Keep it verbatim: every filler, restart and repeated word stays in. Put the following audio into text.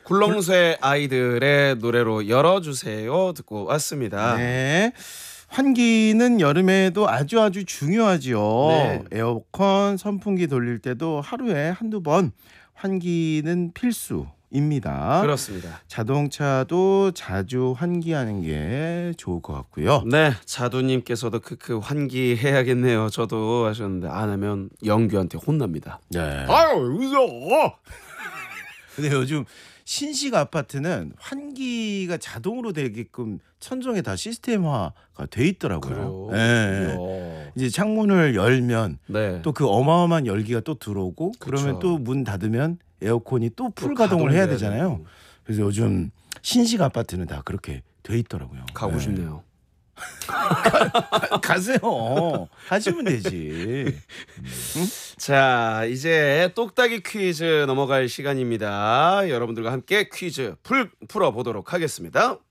굴렁쇠 아이들의 노래로 열어주세요 듣고 왔습니다. 네. 환기는 여름에도 아주 아주 중요하지요. 네. 에어컨, 선풍기 돌릴 때도 하루에 한두 번 환기는 필수입니다. 그렇습니다. 자동차도 자주 환기하는 게 좋을 것 같고요. 네, 자두님께서도 크크 환기해야겠네요. 저도 하셨는데 안 하면 영규한테 혼납니다. 네. 아유, 무서워. 근데 요즘 신식 아파트는 환기가 자동으로 되게끔 천정에 다 시스템화가 돼 있더라고요. 그래요? 네. 이야. 이제 창문을 열면 네. 또 그 어마어마한 열기가 또 들어오고 그러면 그쵸. 또 문 닫으면 에어컨이 또 풀 또 가동을 해야 가동돼야 되잖아요. 되고. 그래서 요즘 신식 아파트는 다 그렇게 돼 있더라고요. 가고 네. 싶네요. 가세요. 하시면 되지. 자, 이제 똑딱이 퀴즈 넘어갈 시간입니다. 여러분들과 함께 퀴즈 풀, 풀어보도록 하겠습니다.